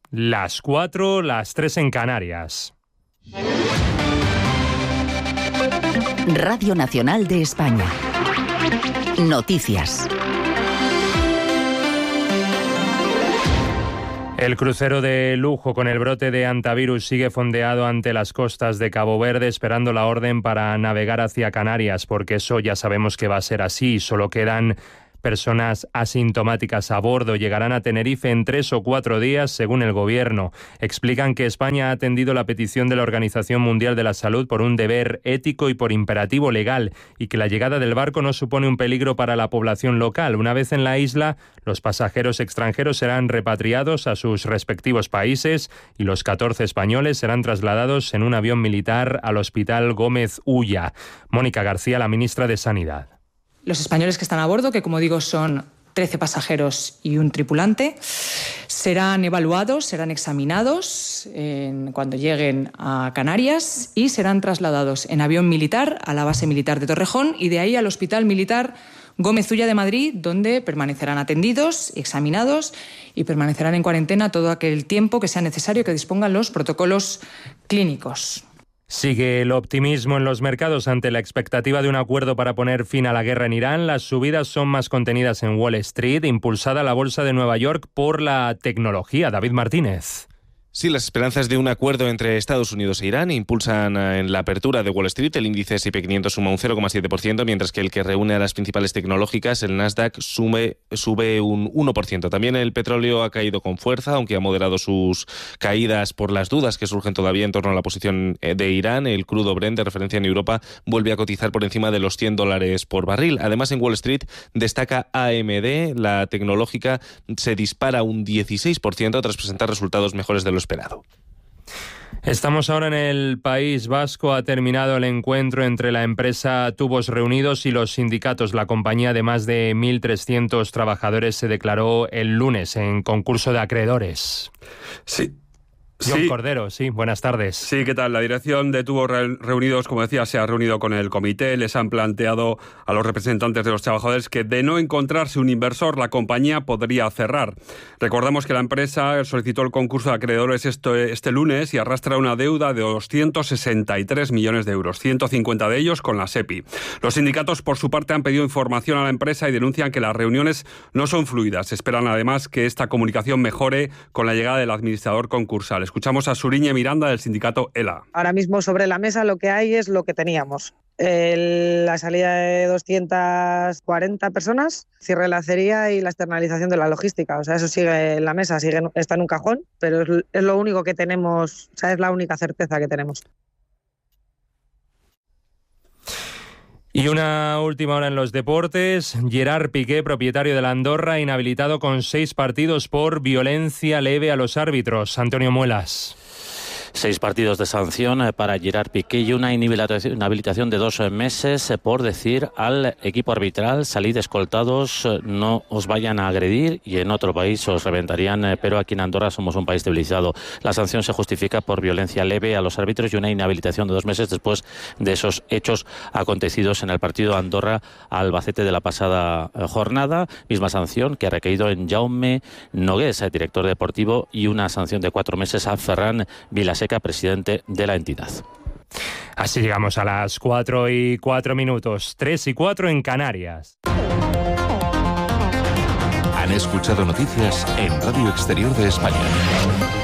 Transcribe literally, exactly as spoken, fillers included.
Las cuatro, las tres en Canarias. Radio Nacional de España. Noticias. El crucero de lujo con el brote de hantavirus sigue fondeado ante las costas de Cabo Verde, esperando la orden para navegar hacia Canarias, porque eso ya sabemos que va a ser así. Solo quedan personas asintomáticas a bordo. Llegarán a Tenerife en tres o cuatro días, según el Gobierno. Explican que España ha atendido la petición de la Organización Mundial de la Salud por un deber ético y por imperativo legal, y que la llegada del barco no supone un peligro para la población local. Una vez en la isla, los pasajeros extranjeros serán repatriados a sus respectivos países y los catorce españoles serán trasladados en un avión militar al Hospital Gómez Ulla. Mónica García, la ministra de Sanidad. Los españoles que están a bordo, que como digo son trece pasajeros y un tripulante, serán evaluados, serán examinados en, cuando lleguen a Canarias y serán trasladados en avión militar a la base militar de Torrejón y de ahí al Hospital Militar Gómez Ulla de Madrid, donde permanecerán atendidos, examinados y permanecerán en cuarentena todo aquel tiempo que sea necesario que dispongan los protocolos clínicos. Sigue el optimismo en los mercados ante la expectativa de un acuerdo para poner fin a la guerra en Irán. Las subidas son más contenidas en Wall Street, impulsada la bolsa de Nueva York por la tecnología. David Martínez. Sí, las esperanzas de un acuerdo entre Estados Unidos e Irán impulsan en la apertura de Wall Street. El índice ese y pe quinientos suma un cero coma siete por ciento, mientras que el que reúne a las principales tecnológicas, el Nasdaq, sube, sube un uno por ciento. También el petróleo ha caído con fuerza, aunque ha moderado sus caídas por las dudas que surgen todavía en torno a la posición de Irán. El crudo Brent, de referencia en Europa, vuelve a cotizar por encima de los cien dólares por barril. Además, en Wall Street destaca A M D. La tecnológica se dispara un dieciséis por ciento tras presentar resultados mejores de lo esperado. Estamos ahora en el País Vasco. Ha terminado el encuentro entre la empresa Tubos Reunidos y los sindicatos. La compañía de más de mil trescientos trabajadores se declaró el lunes en concurso de acreedores. Sí. John sí. Cordero, sí, buenas tardes. Sí, ¿qué tal? La dirección de Tubos Reunidos, como decía, se ha reunido con el comité. Les han planteado a los representantes de los trabajadores que de no encontrarse un inversor, la compañía podría cerrar. Recordamos que la empresa solicitó el concurso de acreedores este, este lunes y arrastra una deuda de doscientos sesenta y tres millones de euros, ciento cincuenta de ellos con la SEPI. Los sindicatos, por su parte, han pedido información a la empresa y denuncian que las reuniones no son fluidas. Esperan, además, que esta comunicación mejore con la llegada del administrador concursal. Escuchamos a Suriñe Miranda del sindicato ELA. Ahora mismo sobre la mesa lo que hay es lo que teníamos. El, la salida de doscientas cuarenta personas, cierre de la acería y la externalización de la logística. O sea, eso sigue en la mesa, sigue, está en un cajón, pero es, es lo único que tenemos, o sea, es la única certeza que tenemos. Y una última hora en los deportes. Gerard Piqué, propietario de la Andorra, inhabilitado con seis partidos por violencia leve a los árbitros. Antonio Muelas. Seis partidos de sanción para Gerard Piqué y una inhabilitación de dos meses por decir al equipo arbitral: salid escoltados, no os vayan a agredir, y en otro país os reventarían, pero aquí en Andorra somos un país civilizado. La sanción se justifica por violencia leve a los árbitros y una inhabilitación de dos meses después de esos hechos acontecidos en el partido Andorra-Albacete de la pasada jornada. Misma sanción que ha recaído en Jaume Nogués, director deportivo, y una sanción de cuatro meses a Ferran Vilaseca, presidente de la entidad. Así llegamos a las cuatro y cuatro minutos, tres y cuatro en Canarias. Han escuchado noticias en Radio Exterior de España.